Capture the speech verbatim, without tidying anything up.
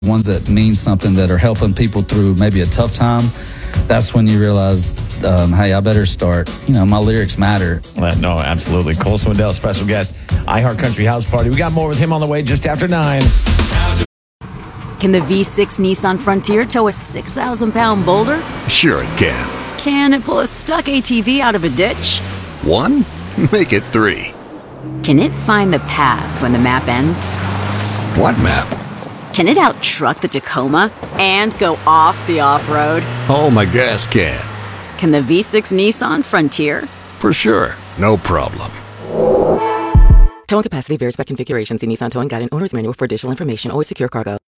ones that mean something, that are helping people through maybe a tough time, that's when you realize, um, hey, I better start, you know, my lyrics matter. Uh, no, absolutely. Cole Swindell, special guest, iHeart Country House Party. We got more with him on the way just after nine. Can the V six Nissan Frontier tow a six thousand pound boulder? Sure it can. Can it pull a stuck A T V out of a ditch? One? Make it three. Can it find the path when the map ends? What map? Can it out-truck the Tacoma and go off the off-road? Oh, my gas can. Can the V six Nissan Frontier? For sure. No problem. Towing capacity varies by configuration. See Nissan Towing Guide and Owner's Manual for additional information. Always secure cargo.